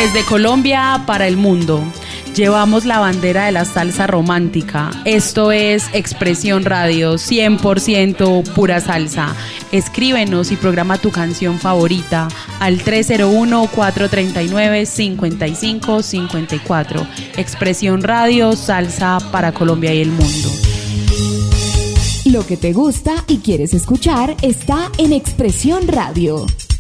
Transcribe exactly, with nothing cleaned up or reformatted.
Desde Colombia para el mundo, llevamos la bandera de la salsa romántica. Esto es Expresión Radio, cien por ciento pura salsa. Escríbenos y programa tu canción favorita al tres cero uno, cuatro tres nueve, cinco cinco cinco cuatro. Expresión Radio, salsa para Colombia y el mundo. Lo que te gusta y quieres escuchar está en Expresión Radio.